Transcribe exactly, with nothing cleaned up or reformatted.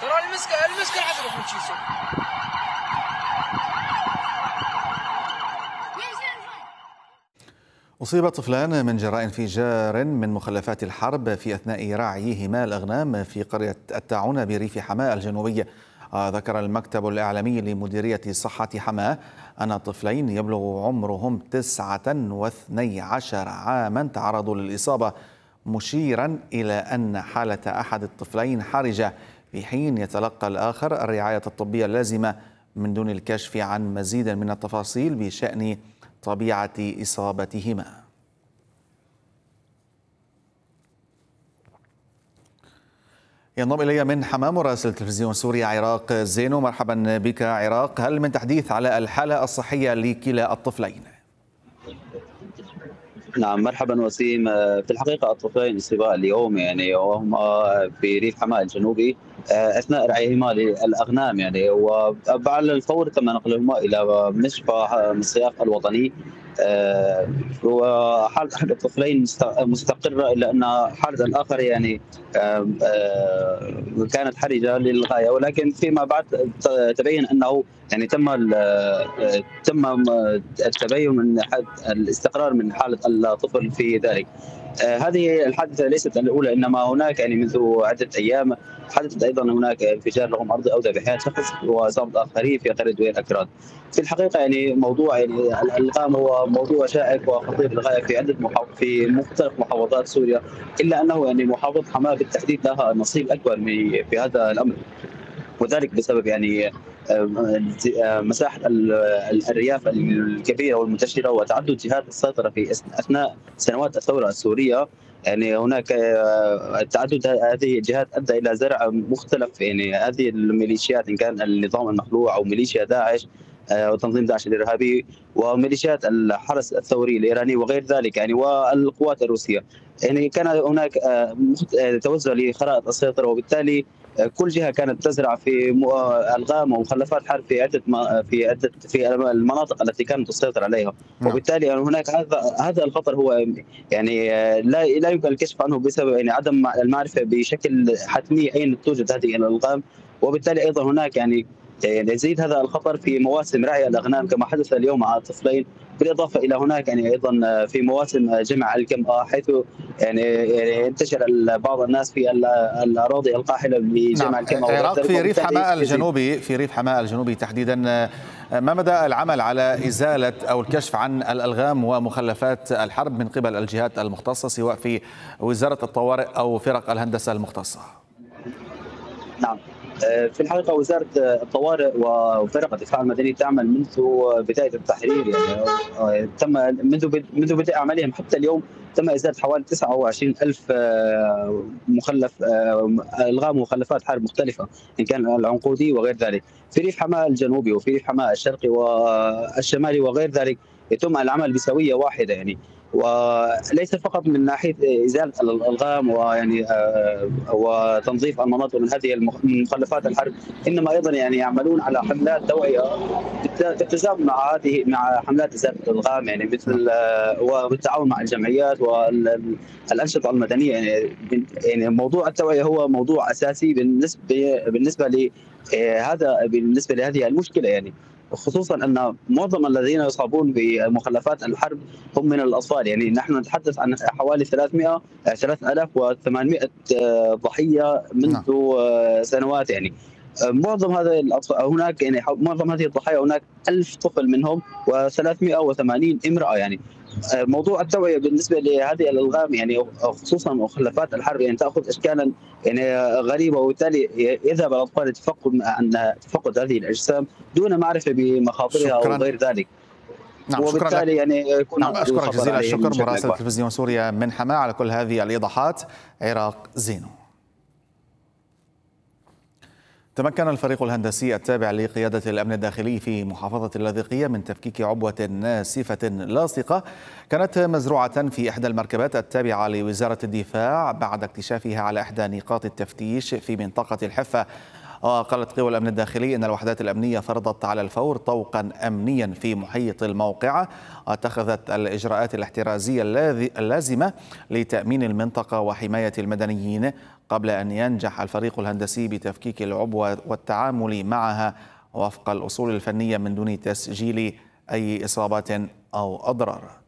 أصيب طفلان من جراء انفجار من مخلفات الحرب في أثناء رعيهما الأغنام في قرية التاعون بريف حماة الجنوبية. ذكر المكتب الإعلامي لمديرية صحة حماة أن الطفلين يبلغ عمرهم تسعة واثني عشر عاما تعرضوا للإصابة، مشيرا إلى أن حالة أحد الطفلين حرجة في حين يتلقى الآخر الرعاية الطبية اللازمة من دون الكشف عن مزيد من التفاصيل بشأن طبيعة إصابتهما. ينضم إلي من حماة مراسل تلفزيون سوريا عراق زينو. مرحبا بك عراق. هل من تحديث على الحالة الصحية لكلا الطفلين؟ نعم، مرحبا وسيم. في الحقيقة الطفلين أصيبا اليوم يعني وهما في ريف حماة الجنوبي أثناء رعيهما للأغنام يعني، وبعد الفور تم نقلهما إلى مستشفى السياق الوطني. وحالة أحد الطفلين مستقرة، إلا أن حالة الآخر يعني كانت حرجة للغاية، ولكن فيما بعد تبين أنه يعني تم تم التبين من الاستقرار من حالة الطفل في ذلك. هذه الحادثة ليست الأولى، إنما هناك يعني منذ عدة أيام حدثت أيضا هناك انفجار رغم أرض أودى بحياة شخص وإصابة آخرين في قرية دوير أكراد. في الحقيقة يعني موضوع يعني الألغام هو موضوع شائك وخطير للغاية في عدة محافظ في مختلف محافظات سوريا، إلا أنه يعني محافظة حماة بالتحديد لها نصيب أكبر في هذا الأمر، وذلك بسبب يعني مساحة الأرياف الكبيرة والمنتشرة وتعدد جهات السيطرة في أثناء سنوات الثورة السورية. يعني هناك تعدد هذه الجهات أدى إلى زرع مختلف يعني هذه الميليشيات، إن كان النظام المخلوع أو ميليشيا داعش وتنظيم داعش الإرهابي وميليشيات الحرس الثوري الإيراني وغير ذلك يعني، والقوات الروسية. يعني كان هناك توزع لخرائط السيطرة، وبالتالي كل جهه كانت تزرع في الغام ومخلفات حرب في عده في عده في المناطق التي كانت تسيطر عليها، وبالتالي هناك هذا هذا الخطر هو يعني لا لا يمكن الكشف عنه بسبب يعني عدم المعرفه بشكل حتمي اين توجد هذه الالغام، وبالتالي ايضا هناك يعني يعني يزيد هذا الخطر في مواسم رعي الاغنام كما حدث اليوم مع الطفلين، بالاضافه الى هناك يعني ايضا في مواسم جمع الكمأة، حيث يعني يعني انتشر بعض الناس في الاراضي القاحله لجمع نعم. الكمأة. عراق في ريف حماة الجنوبي في ريف حماة الجنوبي تحديدا، ما مدى العمل على ازاله او الكشف عن الالغام ومخلفات الحرب من قبل الجهات المختصه سواء في وزاره الطوارئ او فرق الهندسه المختصه؟ نعم، في الحقيقة وزارة الطوارئ وفرق الدفاع المدني تعمل منذ بداية التحرير يعني، تم منذ منذ بدء أعمالهم حتى اليوم تم إزالة حوالي تسعة وعشرين ألف مخلف ألغام ومخلفات حرب مختلفة، إن كان العنقودي وغير ذلك في ريف حماة الجنوبي وفي ريف حماة الشرقي والشمالي وغير ذلك. يتم العمل بسوية واحدة يعني، وليس فقط من ناحيه ازاله الالغام ويعني وتنظيف المناطق من هذه المخلفات الحرب، انما ايضا يعني يعملون على حملات توعيه تتزامن مع هذه مع حملات ازاله الالغام يعني، مثل وبالتعاون مع الجمعيات والانشطه المدنيه يعني. يعني موضوع التوعيه هو موضوع اساسي بالنسبه بالنسبه لهذا بالنسبه لهذه المشكله يعني، خصوصا ان معظم الذين يصابون بمخلفات الحرب هم من الاطفال. يعني نحن نتحدث عن حوالي ثلاثمئة ثلاثة آلاف وثمانمئة ضحيه منذ سنوات يعني. معظم هذا الاطفال هناك يعني معظم هذه الضحايا هناك ألف طفل منهم وثلاثمئة وثمانين امراه يعني. موضوع التوعيه بالنسبه لهذه الالغام يعني خصوصا مخلفات الحرب يعني تاخذ اشكالا يعني غريبه، وبالتالي يذهب الاطفال لتفقد عن تفقد هذه الاجسام دون معرفه بمخاطرها او غير ذلك. نعم، وبالتالي يعني يكون نعم أشكرك جزيل الشكر مراسل تلفزيون سوريا من حماة على كل هذه الإيضاحات. عراق زينو. تمكن الفريق الهندسي التابع لقيادة الأمن الداخلي في محافظة اللاذقية من تفكيك عبوة ناسفة لاصقة كانت مزروعة في إحدى المركبات التابعة لوزارة الدفاع بعد اكتشافها على إحدى نقاط التفتيش في منطقة الحفة. وقالت قوى الأمن الداخلي أن الوحدات الأمنية فرضت على الفور طوقا أمنيا في محيط الموقعة، واتخذت الإجراءات الاحترازية اللازمة لتأمين المنطقة وحماية المدنيين، قبل أن ينجح الفريق الهندسي بتفكيك العبوة والتعامل معها وفق الأصول الفنية من دون تسجيل أي إصابات أو أضرار.